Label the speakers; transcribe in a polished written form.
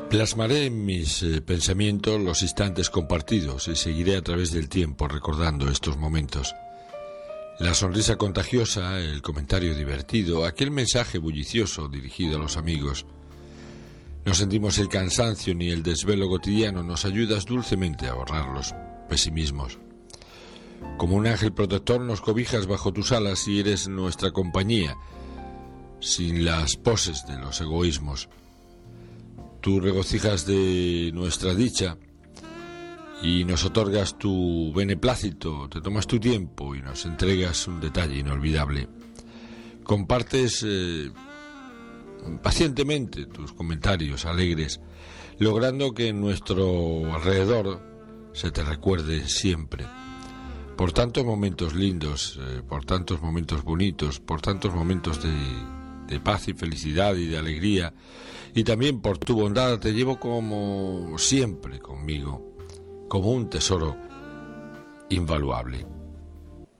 Speaker 1: Plasmaré en mis pensamientos los instantes compartidos y seguiré a través del tiempo recordando estos momentos. La sonrisa contagiosa, el comentario divertido, aquel mensaje bullicioso dirigido a los amigos. No sentimos el cansancio ni el desvelo cotidiano, nos ayudas dulcemente a borrar los pesimismos. Como un ángel protector nos cobijas bajo tus alas y eres nuestra compañía, sin las poses de los egoísmos. Tú regocijas de nuestra dicha y nos otorgas tu beneplácito, te tomas tu tiempo y nos entregas un detalle inolvidable. Compartes pacientemente tus comentarios alegres, logrando que en nuestro alrededor se te recuerde siempre. Por tantos momentos lindos, por tantos momentos bonitos, por tantos momentos de paz y felicidad y de alegría, y también por tu bondad te llevo como siempre conmigo, como un tesoro invaluable.